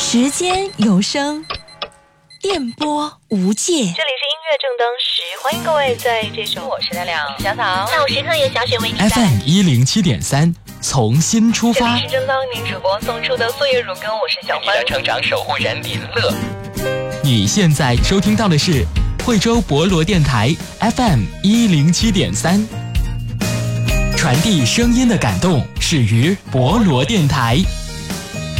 时间有声，电波无界。这里是音乐正当时，欢迎各位在这首我是亮亮小草下午时刻有小雪为你 FM 107.3，从新出发。 这里是正当您主播送出的岁月如歌，我是小欢。 你的成长守护人林乐。你现在收听到的是惠州博罗电台 FM 107.3，传递声音的感动始于博罗电台。